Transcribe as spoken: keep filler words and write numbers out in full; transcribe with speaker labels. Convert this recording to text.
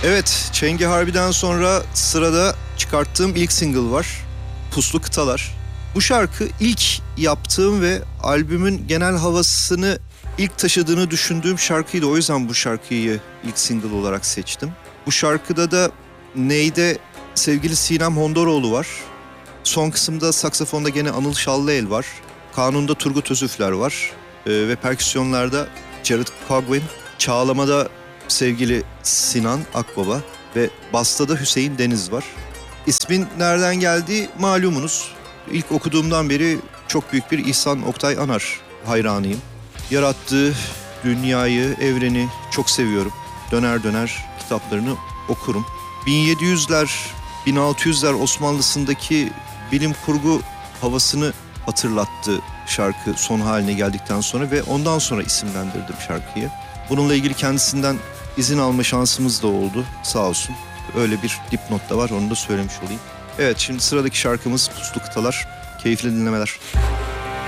Speaker 1: Evet, Çengi Harbi'den sonra sırada çıkarttığım ilk single var. Puslu Kıtalar. Bu şarkı ilk yaptığım ve albümün genel havasını ilk taşıdığını düşündüğüm şarkıydı. O yüzden bu şarkıyı ilk single olarak seçtim. Bu şarkıda da neyde sevgili Sinem Hondoroğlu var. Son kısımda saksafonda gene Anıl Şallıel var. Kanunda Turgut Özüfler var. Ee, ve perküsyonlarda Jared Cogwin. Çağlamada sevgili Sinan Akbaba ve basta da Hüseyin Deniz var. İsmin nereden geldiği malumunuz. İlk okuduğumdan beri çok büyük bir İhsan Oktay Anar hayranıyım. Yarattığı dünyayı, evreni çok seviyorum. Döner döner kitaplarını okurum. bin yedi yüzler, bin altı yüzler Osmanlısındaki bilim kurgu havasını hatırlattı şarkı son haline geldikten sonra ve ondan sonra isimlendirdim şarkıyı. Bununla ilgili kendisinden izin alma şansımız da oldu sağ olsun. Öyle bir dipnot da var, onu da söylemiş olayım. Evet, şimdi sıradaki şarkımız Puslu Kıtalar. Keyifli dinlemeler.